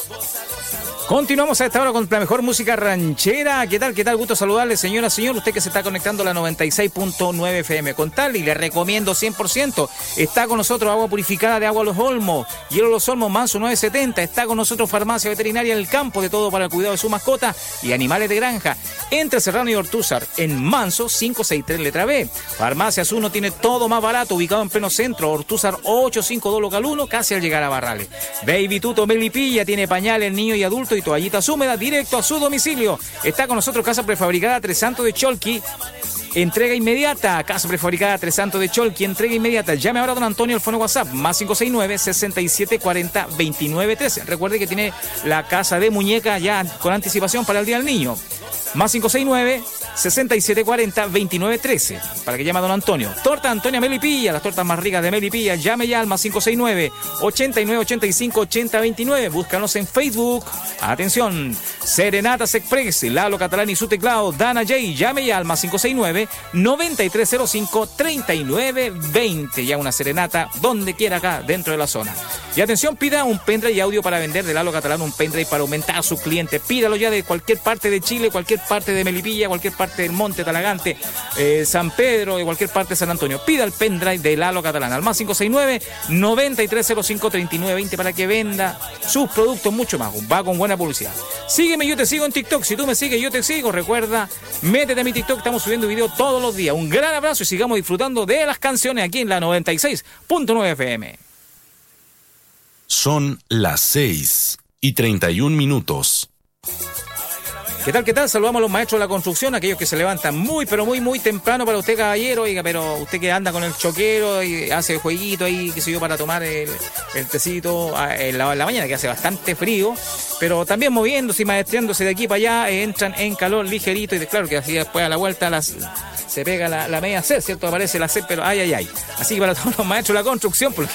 Continuamos a esta hora con la mejor música ranchera. ¿Qué tal? ¿Qué tal? Gusto saludarle, señora, señor. Usted que se está conectando a la 96.9 FM. Contarle y le recomiendo 100%. Está con nosotros agua purificada de Agua Los Olmos. Hielo Los Olmos, Manso 970. Está con nosotros farmacia veterinaria en el campo. De todo para el cuidado de su mascota y animales de granja. Entre Serrano y Ortúzar. En Manso 563 letra B. Farmacias 1 tiene todo más barato. Ubicado en pleno centro. Ortúzar 852 local 1. Casi al llegar a Barrales. Baby Tuto Melipilla tiene pañales, niño y adulto y toallitas húmedas directo a su domicilio. Está con nosotros Casa Prefabricada Tres Santos de Cholqui. Entrega inmediata. Casa Prefabricada Tres Santos de Cholqui. Entrega inmediata. Llame ahora a don Antonio al fono WhatsApp. Más 569-6740-2913. Recuerde que tiene la casa de muñeca ya con anticipación para el Día del Niño. Más 569-6740-2913. Para que llame a don Antonio. Torta Antonia Melipilla. Las tortas más ricas de Melipilla. Llame ya al más 569-8985-8029. Búscanos en Facebook. Atención. Serenatas Express. Lalo Catalán y su teclado. Dana J. Llame ya al más 569-9305-3920. Ya una serenata donde quiera acá dentro de la zona. Y atención, pida un pendrive y audio para vender de Lalo Catalán. Un pendrive para aumentar a sus clientes. Pídalo ya de cualquier parte de Chile, cualquier parte de Melipilla, cualquier parte del Monte, Talagante, San Pedro, de cualquier parte de San Antonio. Pida el pendrive de Lalo Catalán al más 569-9305-3920 para que venda sus productos mucho más. Va con buena publicidad. Sígueme, yo te sigo en TikTok. Si tú me sigues, yo te sigo. Recuerda, métete a mi TikTok. Estamos subiendo videos todos los días. Un gran abrazo y sigamos disfrutando de las canciones aquí en la 96.9 FM. Son las 6:31. ¿Qué tal? ¿Qué tal? Saludamos a los maestros de la construcción, aquellos que se levantan muy, pero muy, muy temprano para usted, caballero. Oiga, pero usted que anda con el choquero y hace el jueguito ahí, qué sé yo, para tomar el tecito en la mañana, que hace bastante frío, pero también moviéndose y maestreándose de aquí para allá, entran en calor ligerito y claro que así después a la vuelta se pega la media sed, ¿cierto? Aparece la sed, pero ay. Así que para todos los maestros de la construcción, porque